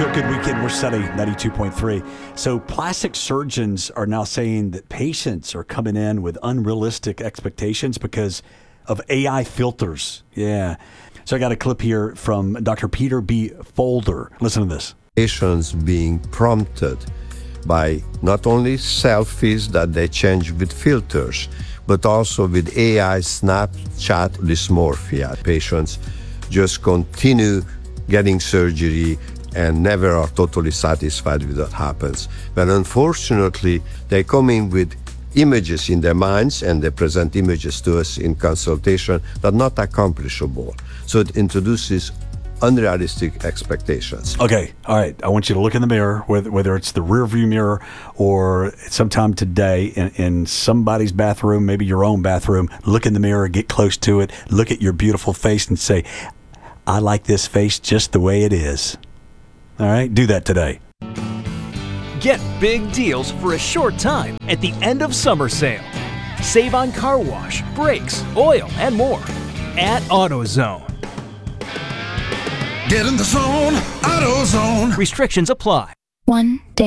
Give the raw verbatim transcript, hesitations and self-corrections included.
Feel Good Weekend. We're Sunny, ninety-two point three. So plastic surgeons are now saying that patients are coming in with unrealistic expectations because of A I filters. Yeah. So I got a clip here from Doctor Peter B. Folder. Listen to this. Patients being prompted by not only selfies that they change with filters, but also with A I Snapchat dysmorphia. Patients just continue getting surgery and never are totally satisfied with what happens. But unfortunately, they come in with images in their minds and they present images to us in consultation that are not accomplishable. So it introduces unrealistic expectations. Okay, all right. I want you to look in the mirror, whether, whether it's the rear view mirror or sometime today in, in somebody's bathroom, maybe your own bathroom. Look in the mirror, get close to it, look at your beautiful face and say, I like this face just the way it is. All right, do that today. Get big deals for a short time at the end of summer sale. Save on car wash, brakes, oil, and more at AutoZone. Get in the zone, AutoZone. Restrictions apply. One day.